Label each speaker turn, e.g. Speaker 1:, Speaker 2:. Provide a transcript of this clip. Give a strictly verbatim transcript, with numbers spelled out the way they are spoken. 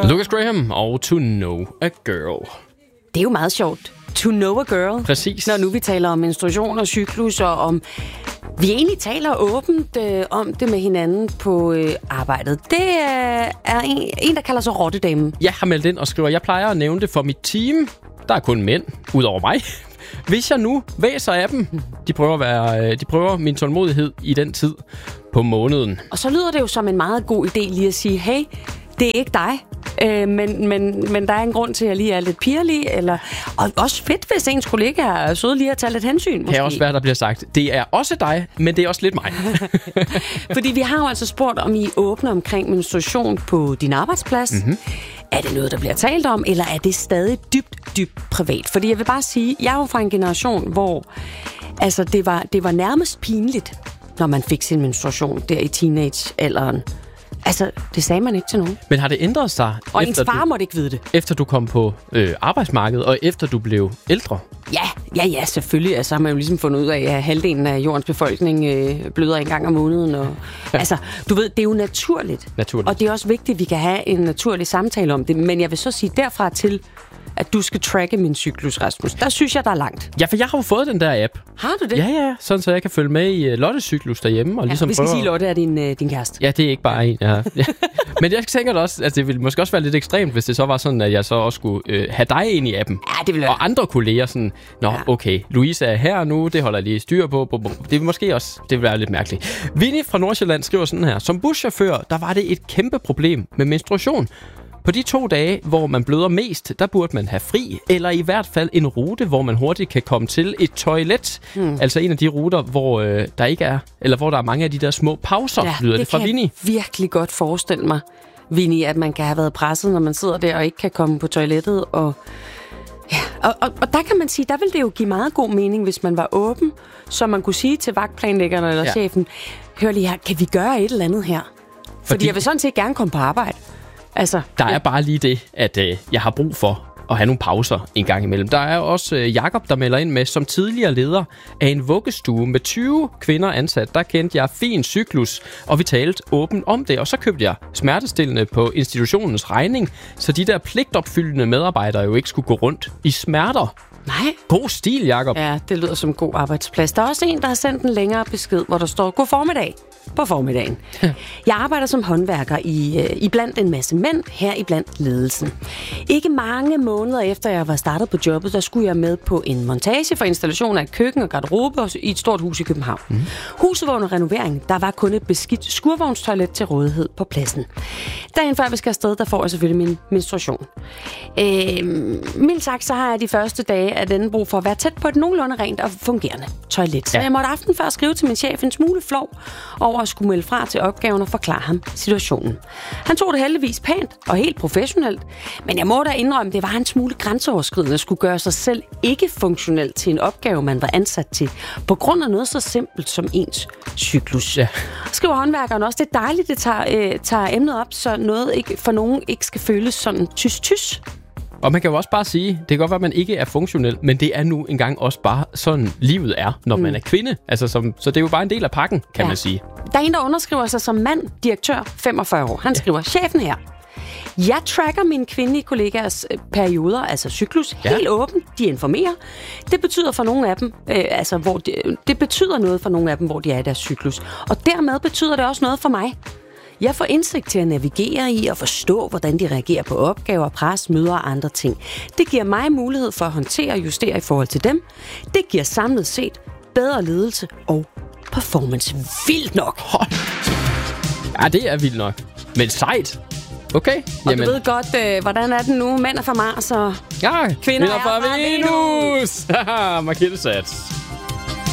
Speaker 1: Lucas Graham og To Know a Girl.
Speaker 2: Det er jo meget sjovt. To know a girl.
Speaker 1: Præcis.
Speaker 2: Når nu vi taler om menstruation og cyklus, og om vi egentlig taler åbent øh, om det med hinanden på øh, arbejdet. Det øh, er en, en, der kalder sig Rottedamen.
Speaker 1: Jeg har meldt ind og skriver, jeg plejer at nævne det for mit team. Der er kun mænd, ud over mig. Hvis jeg nu væser af dem, de prøver, at være, de prøver min tålmodighed i den tid på måneden.
Speaker 2: Og så lyder det jo som en meget god idé lige at sige, hey, det er ikke dig, øh, men, men, men der er en grund til, at jeg lige er lidt pirlig. Eller, og også fedt, hvis ens kollegaer er søde lige at tage lidt hensyn. Måske.
Speaker 1: Kan også være, der bliver sagt, det er også dig, men det er også lidt mig.
Speaker 2: Fordi vi har jo altså spurgt, om I åbner omkring menstruation på din arbejdsplads. Mm-hmm. Er det noget, der bliver talt om, eller er det stadig dybt, dybt privat? Fordi jeg vil bare sige, jeg er jo fra en generation, hvor altså, det, var, det var nærmest pinligt, når man fik sin menstruation der i teenagealderen. Altså, det sagde man ikke til nogen.
Speaker 1: Men har det ændret sig?
Speaker 2: Og ens far
Speaker 1: du,
Speaker 2: måtte ikke vide det.
Speaker 1: Efter du kom på øh, arbejdsmarkedet, og efter du blev ældre?
Speaker 2: Ja, ja, ja, selvfølgelig. Altså har man jo ligesom fundet ud af, at halvdelen af jordens befolkning øh, bløder en gang om måneden. Og, altså, du ved, det er jo naturligt.
Speaker 1: Naturligt.
Speaker 2: Og det er også vigtigt, at vi kan have en naturlig samtale om det. Men jeg vil så sige derfra til, at du skal tracke min cyklus, Rasmus. Der synes jeg, der er langt.
Speaker 1: Ja, for jeg har jo fået den der app.
Speaker 2: Har du det?
Speaker 1: Ja, ja. Sådan, så jeg kan følge med i uh, Lottes cyklus derhjemme. Og
Speaker 2: ja,
Speaker 1: ligesom
Speaker 2: vi skal
Speaker 1: prøve...
Speaker 2: sige, at Lotte er din, øh, din kæreste.
Speaker 1: Ja, det er ikke bare en, ja. Ja. Men jeg tænker da også, at det ville måske også være lidt ekstremt, hvis det så var sådan, at jeg så også skulle øh, have dig ind i appen.
Speaker 2: Ja, det ville være.
Speaker 1: Og andre kolleger sådan, nå, ja. okay, Louise er her nu, det holder jeg lige styr på. Det vil måske også, det vil være lidt mærkeligt. Vinnie fra Nordsjælland skriver sådan her, som buschauffør, der var det et kæmpe problem med menstruation. På de to dage, hvor man bløder mest, der burde man have fri, eller i hvert fald en rute, hvor man hurtigt kan komme til et toilet. Hmm. Altså en af de ruter, hvor øh, der ikke er, eller hvor der er mange af de der små pauser, ja, lyder det, det fra Vinnie.
Speaker 2: Det kan jeg virkelig godt forestille mig, Vinnie, at man kan have været presset, når man sidder der og ikke kan komme på toilettet. Og, ja. og, og, og der kan man sige, der vil det jo give meget god mening, hvis man var åben, så man kunne sige til vagtplanlæggeren eller ja. chefen, hør lige her, kan vi gøre et eller andet her? Fordi, Fordi jeg vil sådan set gerne komme på arbejde. Altså,
Speaker 1: der er bare lige det, at øh, jeg har brug for at have nogle pauser en gang imellem. Der er også øh, Jakob, der melder ind med, som tidligere leder af en vuggestue med tyve kvinder ansat. Der kendte jeg fin cyklus, og vi talte åbent om det. Og så købte jeg smertestillende på institutionens regning, så de der pligtopfyldende medarbejdere jo ikke skulle gå rundt i smerter.
Speaker 2: Nej.
Speaker 1: God stil, Jakob.
Speaker 2: Ja, det lyder som en god arbejdsplads. Der er også en, der har sendt en længere besked, hvor der står, god formiddag. På formiddagen. Jeg arbejder som håndværker i, øh, i blandt en masse mænd, her i blandt ledelsen. Ikke mange måneder efter jeg var startet på jobbet, der skulle jeg med på en montage for installation af et køkken og garderobe i et stort hus i København. Mm. Huset var under renovering. Der var kun et beskidt skurvognstoilet til rådighed på pladsen. Dagen før vi skal afsted, der får jeg selvfølgelig min menstruation. Øh, mildt sagt, så har jeg de første dage af denne brug for at være tæt på et nogenlunde rent og fungerende toilet. Så ja. jeg måtte aften før skrive til min chef en smule flov over at skulle melde fra til opgaven og forklare ham situationen. Han tog det heldigvis pænt og helt professionelt, men jeg må da indrømme, det var en smule grænseoverskridende at skulle gøre sig selv ikke funktionelt til en opgave, man var ansat til, på grund af noget så simpelt som ens cyklus. Ja. Skriver håndværkeren også, det er dejligt, det tager, øh, tager emnet op, så noget ikke, for nogen ikke skal føles sådan tys-tys.
Speaker 1: Og man kan jo også bare sige, det kan godt være, at man ikke er funktionel, men det er nu engang også bare sådan, livet er, når mm. man er kvinde. Altså, som, så det er jo bare en del af pakken, kan ja. man sige.
Speaker 2: Der er en, der underskriver sig som mand, direktør, femogfyrre år. Han skriver, ja. chefen her. Jeg tracker mine kvindelige kollegaers perioder, altså cyklus, ja. helt åbent. De informerer. Det betyder for nogle af dem, øh, altså hvor de, det betyder noget for nogle af dem, hvor de er i deres cyklus. Og dermed betyder det også noget for mig. Jeg får indsigt til at navigere i og forstå, hvordan de reagerer på opgaver, pres, møder og andre ting. Det giver mig mulighed for at håndtere og justere i forhold til dem. Det giver samlet set bedre ledelse og performance. Vildt nok! Hold.
Speaker 1: Ja, det er vildt nok. Men sejt. Okay.
Speaker 2: Og Jamen. du ved godt, øh, hvordan er den nu? Mænd er fra Mars og
Speaker 1: ja,
Speaker 2: kvinder, kvinder
Speaker 1: er fra Venus. Haha, markedsats.